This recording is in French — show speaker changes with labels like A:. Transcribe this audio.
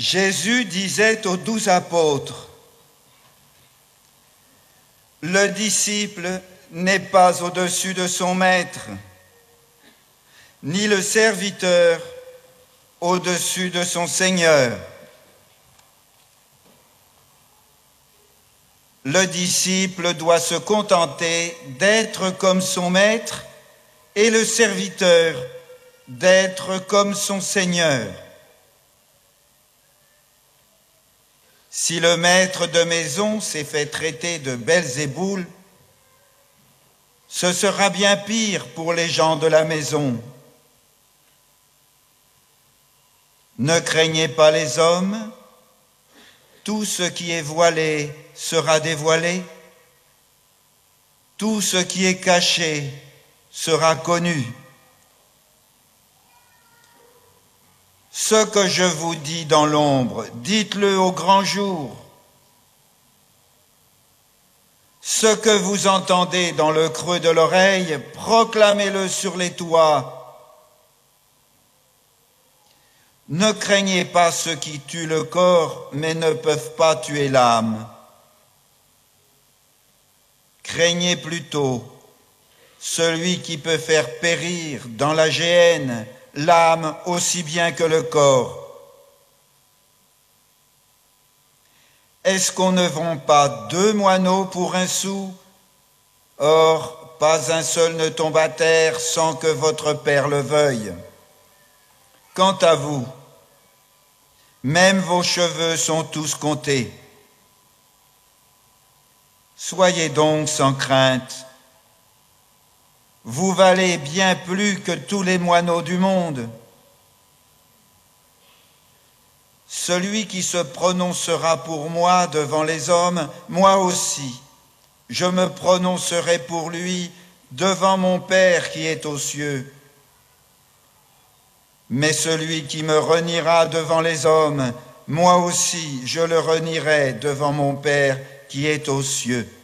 A: Jésus disait aux 12 apôtres, « Le disciple n'est pas au-dessus de son maître, ni le serviteur au-dessus de son Seigneur. Le disciple doit se contenter d'être comme son maître et le serviteur d'être comme son Seigneur. Si le maître de maison s'est fait traiter de Belzéboul, ce sera bien pire pour les gens de la maison. Ne craignez pas les hommes, tout ce qui est voilé sera dévoilé, tout ce qui est caché sera connu. Ce que je vous dis dans l'ombre, dites-le au grand jour. Ce que vous entendez dans le creux de l'oreille, proclamez-le sur les toits. Ne craignez pas ceux qui tuent le corps, mais ne peuvent pas tuer l'âme. Craignez plutôt celui qui peut faire périr dans la géhenne l'âme aussi bien que le corps. Est-ce qu'on ne vend pas 2 moineaux pour 1 sou? Or, pas un seul ne tombe à terre sans que votre Père le veuille. Quant à vous, même vos cheveux sont tous comptés. Soyez donc sans crainte. Vous valez bien plus que tous les moineaux du monde. Celui qui se prononcera pour moi devant les hommes, moi aussi, je me prononcerai pour lui devant mon Père qui est aux cieux. Mais celui qui me reniera devant les hommes, moi aussi je le renierai devant mon Père qui est aux cieux.